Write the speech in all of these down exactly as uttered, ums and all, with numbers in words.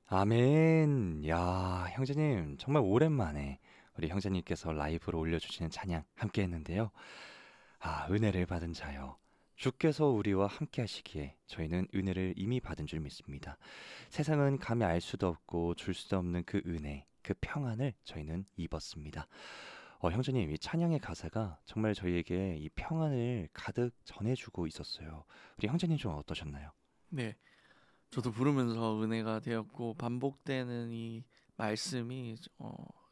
아멘. 야, 형제님, 정말 오랜만에 우리 형제님께서 라이브로 올려주시는 찬양 함께 했는데요. 아, 은혜를 받은 자여. 주께서 우리와 함께 하시기에 저희는 은혜를 이미 받은 줄 믿습니다. 세상은 감히 알 수도 없고 줄 수도 없는 그 은혜, 그 평안을 저희는 입었습니다. 어, 형제님, 이 찬양의 가사가 정말 저희에게 이 평안을 가득 전해주고 있었어요. 우리 형제님 좀 어떠셨나요? 네, 저도 부르면서 은혜가 되었고 반복되는 이 말씀이 어,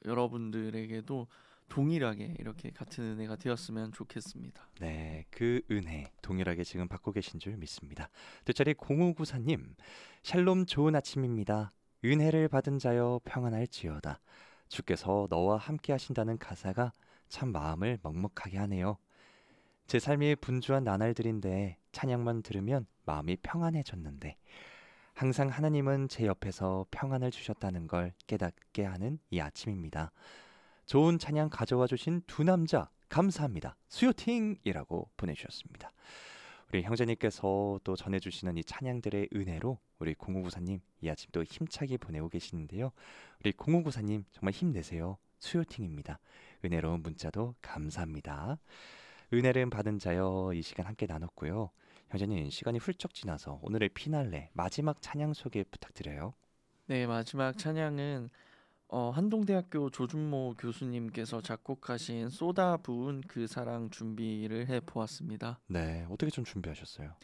여러분들에게도 동일하게 이렇게 같은 은혜가 되었으면 좋겠습니다. 네, 그 은혜 동일하게 지금 받고 계신 줄 믿습니다. 뒷자리 공오구사님, 샬롬 좋은 아침입니다. 은혜를 받은 자여 평안할지어다. 주께서 너와 함께 하신다는 가사가 참 마음을 먹먹하게 하네요. 제 삶이 분주한 나날들인데 찬양만 들으면 마음이 평안해졌는데 항상 하나님은 제 옆에서 평안을 주셨다는 걸 깨닫게 하는 이 아침입니다. 좋은 찬양 가져와 주신 두 남자 감사합니다. 수요팅이라고 보내주셨습니다. 우리 형제님께서 또 전해주시는 이 찬양들의 은혜로 우리 공오구사님 이 아침 또 힘차게 보내고 계시는데요. 우리 공오구사님 정말 힘내세요. 수요팅입니다. 은혜로운 문자도 감사합니다. 은혜를 받은 자여 이 시간 함께 나눴고요. 형제님 시간이 훌쩍 지나서 오늘의 피날레 마지막 찬양 소개 부탁드려요. 네, 마지막 찬양은 어, 한동대학교 조준모 교수님께서 작곡하신 쏟아 부은 그 사랑 준비를 해 보았습니다. 네, 어떻게 좀 준비하셨어요?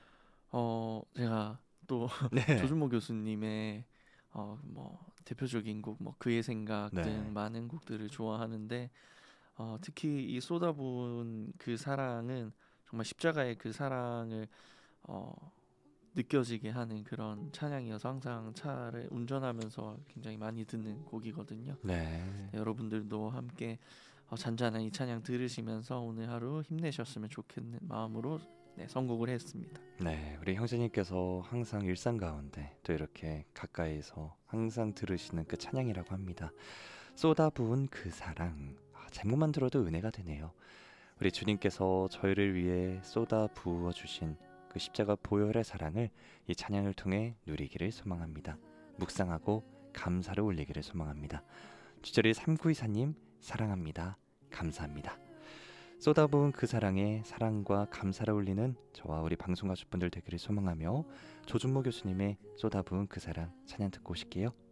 어, 제가 또 네, 조준모 교수님의 어, 뭐 대표적인 곡, 뭐 그의 생각 등 네, 많은 곡들을 좋아하는데 어, 특히 이 쏟아부은 그 사랑은 정말 십자가의 그 사랑을 어, 느껴지게 하는 그런 찬양이어서 항상 차를 운전하면서 굉장히 많이 듣는 곡이거든요. 네. 네, 여러분들도 함께 어, 잔잔한 이 찬양 들으시면서 오늘 하루 힘내셨으면 좋겠는 마음으로 네, 선곡을 했습니다. 네, 우리 형제님께서 항상 일상 가운데 또 이렇게 가까이서 항상 들으시는 그 찬양이라고 합니다. 쏟아부은 그 사랑. 아, 제목만 들어도 은혜가 되네요. 우리 주님께서 저희를 위해 쏟아 부어 주신 그 십자가 보혈의 사랑을 이 찬양을 통해 누리기를 소망합니다. 묵상하고 감사를 올리기를 소망합니다. 주저리 삼구이사님 사랑합니다. 감사합니다. 쏟아부은 그 사랑에 사랑과 감사를 올리는 저와 우리 방송 가족분들 되기를 소망하며 조준모 교수님의 쏟아부은 그 사랑 찬양 듣고 오실게요.